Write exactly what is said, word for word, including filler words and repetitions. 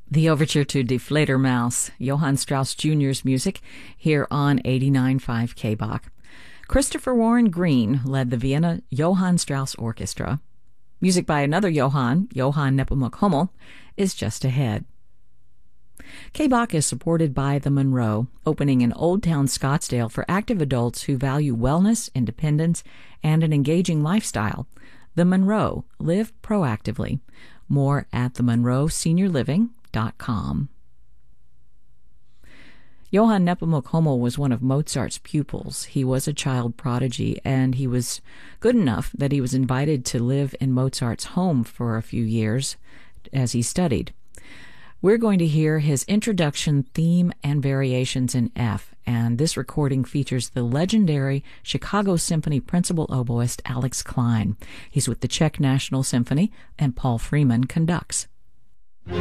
The overture to Die Fledermaus, Johann Strauss Junior's music, here on eighty-nine point five K B O C. Christopher Warren Green led the Vienna Johann Strauss Orchestra. Music by another Johann, Johann Nepomuk Hummel, is just ahead. K B O C is supported by The Monroe, opening in Old Town Scottsdale for active adults who value wellness, independence, and an engaging lifestyle. The Monroe, live proactively. More at the monroe senior living dot com. Johann Nepomuk Hummel was one of Mozart's pupils. He was a child prodigy, and he was good enough that he was invited to live in Mozart's home for a few years as he studied. We're going to hear his introduction, theme, and variations in F, and this recording features the legendary Chicago Symphony principal oboist Alex Klein. He's with the Czech National Symphony, and Paul Freeman conducts.